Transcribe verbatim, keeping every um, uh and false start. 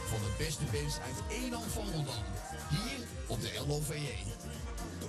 van de beste bands uit Eenland van Rotterdam. Hier op de L O V E.